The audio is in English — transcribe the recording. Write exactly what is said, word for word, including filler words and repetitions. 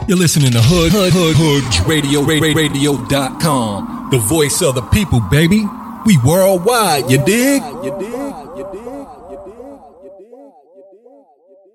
You're listening to Hood, Hood, Hood, Hood Radio, radio dot com. The voice of the people, baby. We worldwide, you dig? You dig? You dig? You dig? You dig? You dig?